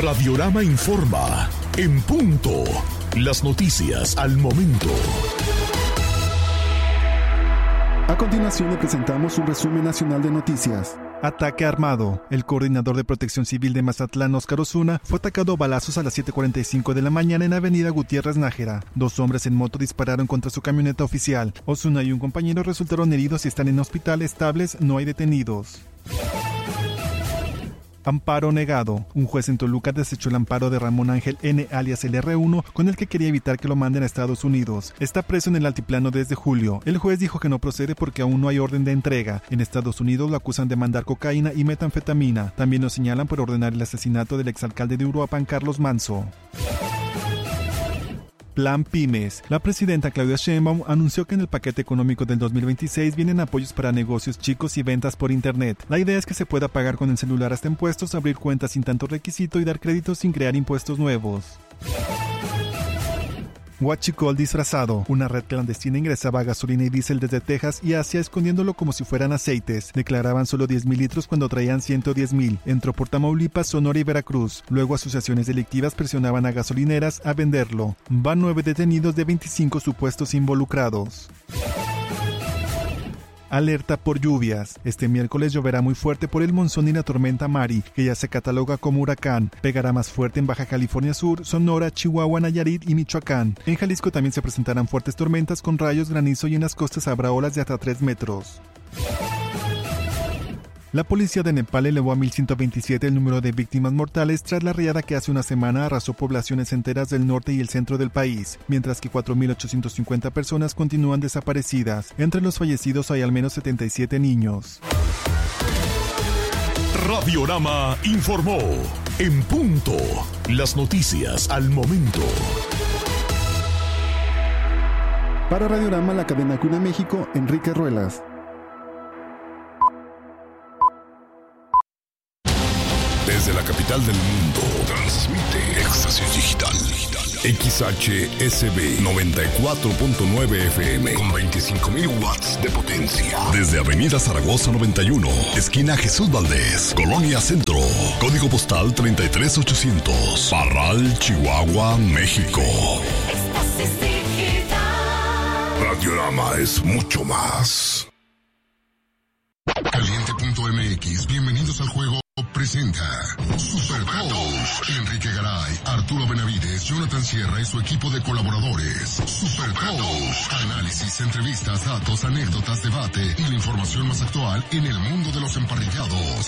Radiorama informa, en punto. Las noticias al momento. A continuación le presentamos un resumen nacional de noticias. Ataque armado. El coordinador de Protección Civil de Mazatlán, Óscar Osuna, fue atacado a balazos a las 7:45 de la mañana en Avenida Gutiérrez Nájera. 2 hombres en moto dispararon contra su camioneta oficial. Osuna y un compañero resultaron heridos y están en hospital estables, no hay detenidos. Amparo negado. Un juez en Toluca desechó el amparo de Ramón Ángel N. alias el R1, con el que quería evitar que lo manden a Estados Unidos. Está preso en el altiplano desde julio. El juez dijo que no procede porque aún no hay orden de entrega. En Estados Unidos lo acusan de mandar cocaína y metanfetamina. También lo señalan por ordenar el asesinato del exalcalde de Uruapan, Carlos Manso. Plan Pymes. La presidenta Claudia Sheinbaum anunció que en el paquete económico del 2026 vienen apoyos para negocios chicos y ventas por internet. La idea es que se pueda pagar con el celular hasta impuestos, abrir cuentas sin tanto requisito y dar créditos sin crear impuestos nuevos. Huachicol disfrazado. Una red clandestina ingresaba gasolina y diésel desde Texas y Asia escondiéndolo como si fueran aceites. Declaraban solo 10,000 litros cuando traían 110,000. Entró por Tamaulipas, Sonora y Veracruz. Luego asociaciones delictivas presionaban a gasolineras a venderlo. Van 9 detenidos de 25 supuestos involucrados. Alerta por lluvias. Este miércoles lloverá muy fuerte por el monzón y la tormenta Mari, que ya se cataloga como huracán. Pegará más fuerte en Baja California Sur, Sonora, Chihuahua, Nayarit y Michoacán. En Jalisco también se presentarán fuertes tormentas con rayos, granizo y en las costas habrá olas de hasta 3 metros. La policía de Nepal elevó a 1,127 el número de víctimas mortales tras la riada que hace una semana arrasó poblaciones enteras del norte y el centro del país, mientras que 4,850 personas continúan desaparecidas. Entre los fallecidos hay al menos 77 niños. Radiorama informó, en punto. Las noticias al momento. Para Radiorama, la cadena Cuna México, Enrique Ruelas. Desde la capital del mundo, transmite Éxtasis Digital. XHSB 94.9 FM con 25,000 watts de potencia. Desde Avenida Zaragoza 91, esquina Jesús Valdés, Colonia Centro. Código postal 33800. Parral, Chihuahua, México. Éxtasis Digital. Radiorama es mucho más. Caliente.mx, bienvenidos al juego. Presenta Super Toast. Enrique Garay, Arturo Benavides, Jonathan Sierra y su equipo de colaboradores. Super Toast. Análisis, entrevistas, datos, anécdotas, debate y la información más actual en el mundo de los emparrillados.